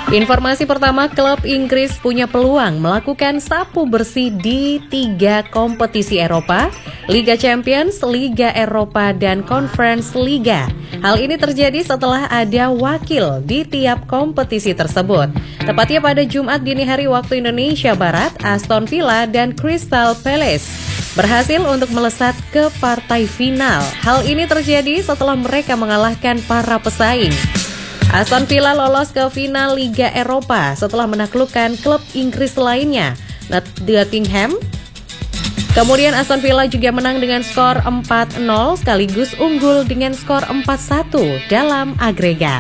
Informasi pertama, klub Inggris punya peluang melakukan sapu bersih di 3 kompetisi Eropa, Liga Champions, Liga Eropa, dan Conference Liga. Hal ini terjadi setelah ada wakil di tiap kompetisi tersebut. Tepatnya pada Jumat dini hari waktu Indonesia Barat, Aston Villa dan Crystal Palace berhasil untuk melesat ke partai final. Hal ini terjadi setelah mereka mengalahkan para pesaing. Aston Villa lolos ke final Liga Eropa setelah menaklukkan klub Inggris lainnya, Nottingham. Kemudian Aston Villa juga menang dengan skor 4-0 sekaligus unggul dengan skor 4-1 dalam agregat.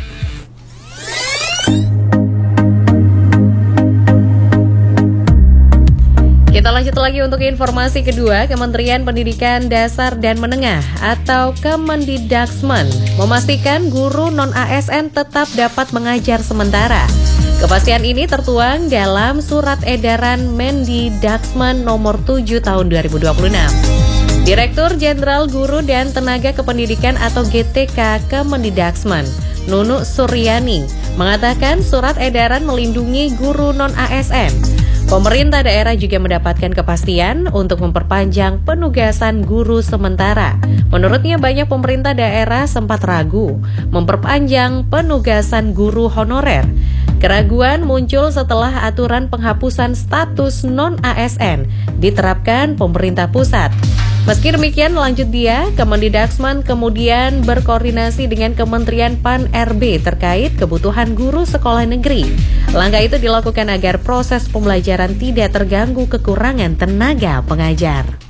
Kita lanjut lagi untuk informasi kedua. Kementerian Pendidikan Dasar dan Menengah atau Kemendikbudristek memastikan guru non-ASN tetap dapat mengajar sementara. Kepastian ini tertuang dalam Surat Edaran Mendikbudristek nomor 7 tahun 2026. Direktur Jenderal Guru dan Tenaga Kependidikan atau GTK Kemendikbudristek, Nunu Suryani, mengatakan surat edaran melindungi guru non-ASN. Pemerintah daerah juga mendapatkan kepastian untuk memperpanjang penugasan guru sementara. Menurutnya banyak pemerintah daerah sempat ragu memperpanjang penugasan guru honorer. Keraguan muncul setelah aturan penghapusan status non-ASN diterapkan pemerintah pusat. Meski demikian, lanjut dia, Kemendikbudristek kemudian berkoordinasi dengan Kementerian Pan-RB terkait kebutuhan guru sekolah negeri. Langkah itu dilakukan agar proses pembelajaran tidak terganggu kekurangan tenaga pengajar.